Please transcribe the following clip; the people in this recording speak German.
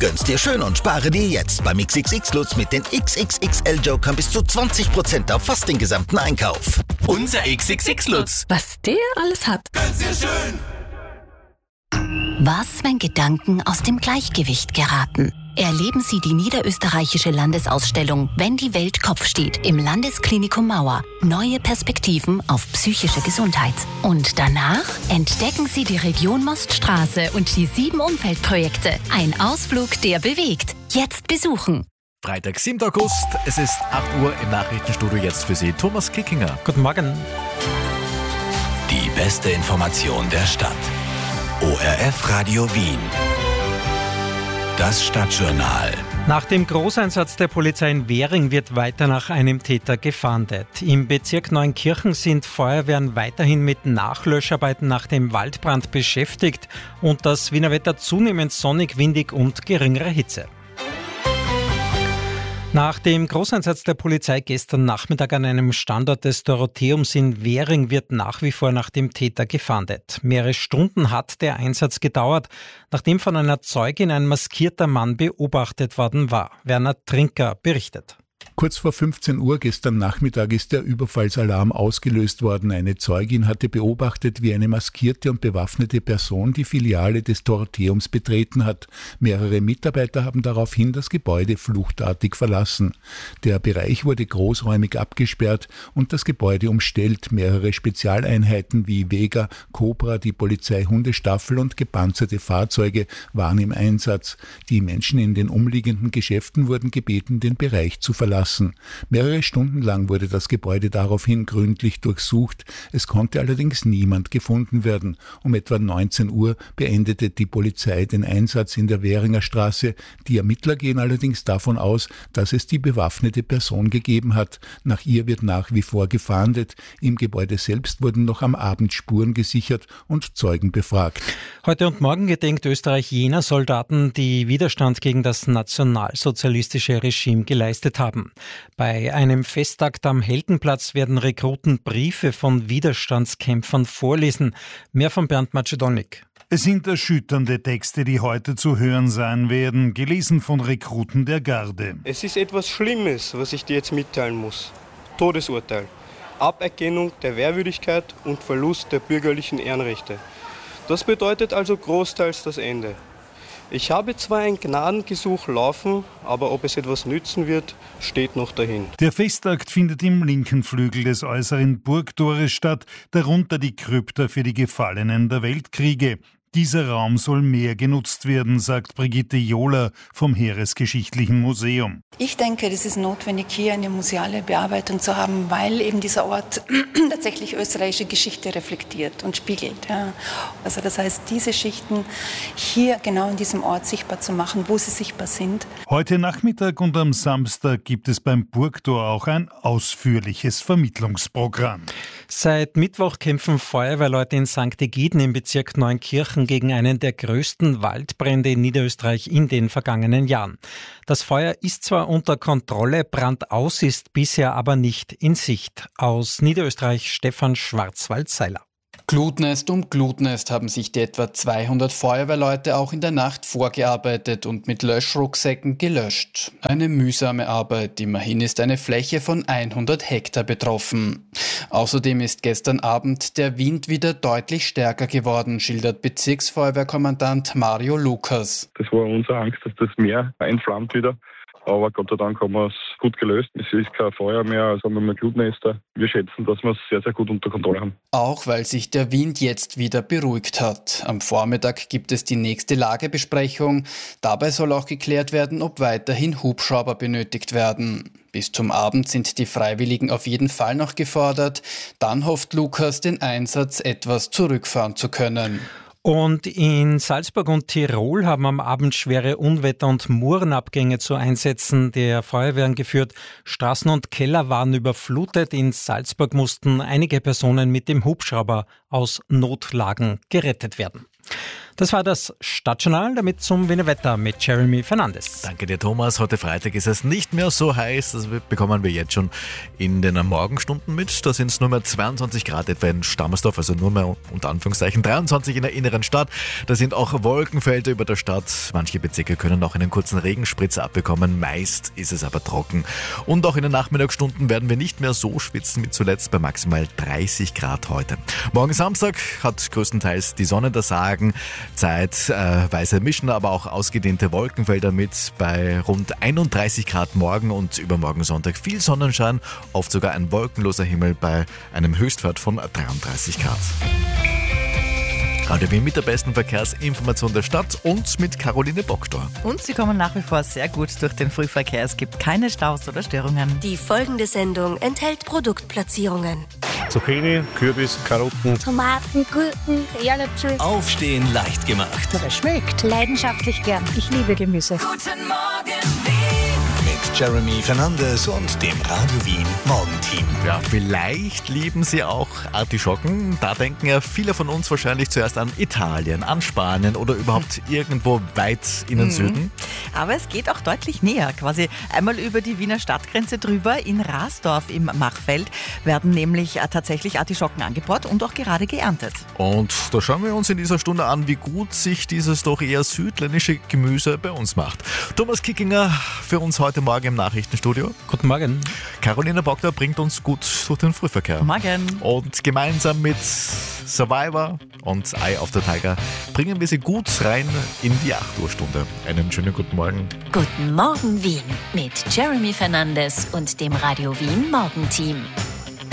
Gönn's dir schön und spare dir jetzt beim XXX Lutz mit den XXXL-Jokern bis zu 20% auf fast den gesamten Einkauf. Unser XXX Lutz. Was der alles hat. Gönn's dir schön. Was, wenn Gedanken aus dem Gleichgewicht geraten? Erleben Sie die niederösterreichische Landesausstellung Wenn die Welt Kopf steht im Landesklinikum Mauer. Neue Perspektiven auf psychische Gesundheit. Und danach entdecken Sie die Region Moststraße und die 7 Umfeldprojekte. Ein Ausflug, der bewegt. Jetzt besuchen. Freitag, 7. August, es ist 8 Uhr im Nachrichtenstudio, jetzt für Sie Thomas Kickinger. Guten Morgen. Die beste Information der Stadt. ORF Radio Wien. Das Stadtjournal. Nach dem Großeinsatz der Polizei in Währing wird weiter nach einem Täter gefahndet. Im Bezirk Neunkirchen sind Feuerwehren weiterhin mit Nachlöscharbeiten nach dem Waldbrand beschäftigt und das Wiener Wetter zunehmend sonnig, windig und geringere Hitze. Nach dem Großeinsatz der Polizei gestern Nachmittag an einem Standort des Dorotheums in Währing wird nach wie vor nach dem Täter gefahndet. Mehrere Stunden hat der Einsatz gedauert, nachdem von einer Zeugin ein maskierter Mann beobachtet worden war. Werner Trinker berichtet. Kurz vor 15 Uhr gestern Nachmittag ist der Überfallsalarm ausgelöst worden. Eine Zeugin hatte beobachtet, wie eine maskierte und bewaffnete Person die Filiale des Dorotheums betreten hat. Mehrere Mitarbeiter haben daraufhin das Gebäude fluchtartig verlassen. Der Bereich wurde großräumig abgesperrt und das Gebäude umstellt. Mehrere Spezialeinheiten wie Vega, Cobra, die Polizeihundestaffel und gepanzerte Fahrzeuge waren im Einsatz. Die Menschen in den umliegenden Geschäften wurden gebeten, den Bereich zu verlassen. Mehrere Stunden lang wurde das Gebäude daraufhin gründlich durchsucht. Es konnte allerdings niemand gefunden werden. Um etwa 19 Uhr beendete die Polizei den Einsatz in der Währinger Straße. Die Ermittler gehen allerdings davon aus, dass es die bewaffnete Person gegeben hat. Nach ihr wird nach wie vor gefahndet. Im Gebäude selbst wurden noch am Abend Spuren gesichert und Zeugen befragt. Heute und morgen gedenkt Österreich jener Soldaten, die Widerstand gegen das nationalsozialistische Regime geleistet haben. Bei einem Festakt am Heldenplatz werden Rekruten Briefe von Widerstandskämpfern vorlesen. Mehr von Bernd Macedonnik. Es sind erschütternde Texte, die heute zu hören sein werden, gelesen von Rekruten der Garde. Es ist etwas Schlimmes, was ich dir jetzt mitteilen muss. Todesurteil, Aberkennung der Wehrwürdigkeit und Verlust der bürgerlichen Ehrenrechte. Das bedeutet also großteils das Ende. Ich habe zwar ein Gnadengesuch laufen, aber ob es etwas nützen wird, steht noch dahin. Der Festakt findet im linken Flügel des äußeren Burgtores statt, darunter die Krypta für die Gefallenen der Weltkriege. Dieser Raum soll mehr genutzt werden, sagt Brigitte Johler vom Heeresgeschichtlichen Museum. Ich denke, es ist notwendig, hier eine museale Bearbeitung zu haben, weil eben dieser Ort tatsächlich österreichische Geschichte reflektiert und spiegelt. Ja. Also das heißt, diese Schichten hier genau in diesem Ort sichtbar zu machen, wo sie sichtbar sind. Heute Nachmittag und am Samstag gibt es beim Burgtor auch ein ausführliches Vermittlungsprogramm. Seit Mittwoch kämpfen Feuerwehrleute in St. Egiden im Bezirk Neunkirchen gegen einen der größten Waldbrände in Niederösterreich in den vergangenen Jahren. Das Feuer ist zwar unter Kontrolle, Brand aus ist bisher aber nicht in Sicht. Aus Niederösterreich Stefan Schwarzwald-Seiler. Glutnest um Glutnest haben sich die etwa 200 Feuerwehrleute auch in der Nacht vorgearbeitet und mit Löschrucksäcken gelöscht. Eine mühsame Arbeit, immerhin ist eine Fläche von 100 Hektar betroffen. Außerdem ist gestern Abend der Wind wieder deutlich stärker geworden, schildert Bezirksfeuerwehrkommandant Mario Lukas. Das war unsere Angst, dass das Meer einflammt wieder. Aber Gott sei Dank haben wir es gut gelöst. Es ist kein Feuer mehr, also haben wir mehr Glutnester. Wir schätzen, dass wir es sehr, sehr gut unter Kontrolle haben. Auch weil sich der Wind jetzt wieder beruhigt hat. Am Vormittag gibt es die nächste Lagebesprechung. Dabei soll auch geklärt werden, ob weiterhin Hubschrauber benötigt werden. Bis zum Abend sind die Freiwilligen auf jeden Fall noch gefordert. Dann hofft Lukas, den Einsatz etwas zurückfahren zu können. Und in Salzburg und Tirol haben am Abend schwere Unwetter- und Murenabgänge zu Einsätzen der Feuerwehren geführt. Straßen und Keller waren überflutet. In Salzburg mussten einige Personen mit dem Hubschrauber aus Notlagen gerettet werden. Das war das Stadtjournal, damit zum Wiener Wetter mit Jeremy Fernandes. Danke dir, Thomas. Heute Freitag ist es nicht mehr so heiß. Das bekommen wir jetzt schon in den Morgenstunden mit. Da sind es nur mehr 22 Grad etwa in Stammersdorf, also nur mehr unter Anführungszeichen 23 in der inneren Stadt. Da sind auch Wolkenfelder über der Stadt. Manche Bezirke können auch einen kurzen Regenspritzer abbekommen. Meist ist es aber trocken. Und auch in den Nachmittagsstunden werden wir nicht mehr so schwitzen wie zuletzt bei maximal 30 Grad heute. Morgen Samstag hat größtenteils die Sonne das Sagen. Zeitweise mischen aber auch ausgedehnte Wolkenfelder mit bei rund 31 Grad morgen und übermorgen Sonntag viel Sonnenschein, oft sogar ein wolkenloser Himmel bei einem Höchstwert von 33 Grad. Radio Wien mit der besten Verkehrsinformation der Stadt und mit Caroline Boktor. Und sie kommen nach wie vor sehr gut durch den Frühverkehr. Es gibt keine Staus oder Störungen. Die folgende Sendung enthält Produktplatzierungen. Zucchini, Kürbis, Karotten, Tomaten, Gurken, Erdäpfel. Aufstehen leicht gemacht. Das schmeckt. Leidenschaftlich gern. Ich liebe Gemüse. Guten Morgen, Wien. Mit Jeremy Fernandes und dem Radio Wien Morgenteam. Ja, vielleicht lieben Sie auch Artischocken. Da denken ja viele von uns wahrscheinlich zuerst an Italien, an Spanien oder überhaupt irgendwo weit in den Süden. Aber es geht auch deutlich näher. Quasi einmal über die Wiener Stadtgrenze drüber. In Rasdorf im Machfeld werden nämlich tatsächlich Artischocken angebaut und auch gerade geerntet. Und da schauen wir uns in dieser Stunde an, wie gut sich dieses doch eher südlännische Gemüse bei uns macht. Thomas Kickinger für uns heute Morgen im Nachrichtenstudio. Guten Morgen. Caroline Boktor bringt uns gut durch den Frühverkehr. Morgen. Und gemeinsam mit Survivor und Eye of the Tiger bringen wir sie gut rein in die 8 Uhr Stunde. Einen schönen guten Morgen. Guten Morgen Wien mit Jeremy Fernandes und dem Radio Wien Morgenteam.